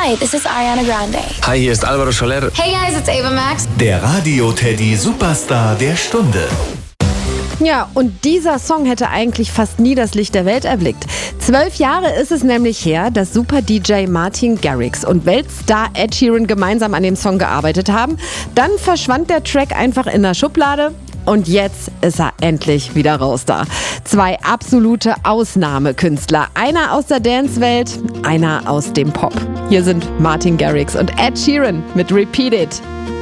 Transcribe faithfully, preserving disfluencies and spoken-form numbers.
Hi, this is Ariana Grande. Hi, hier ist Alvaro Soler. Hey guys, it's Ava Max. Der Radio-Teddy Superstar der Stunde. Ja, und dieser Song hätte eigentlich fast nie das Licht der Welt erblickt. Zwölf Jahre ist es nämlich her, dass Super-D J Martin Garrix und Weltstar Ed Sheeran gemeinsam an dem Song gearbeitet haben. Dann verschwand der Track einfach in der Schublade. Und jetzt ist er endlich wieder raus da. Zwei absolute Ausnahmekünstler. Einer aus der Dance-Welt, einer aus dem Pop. Hier sind Martin Garrix und Ed Sheeran mit Repeat It.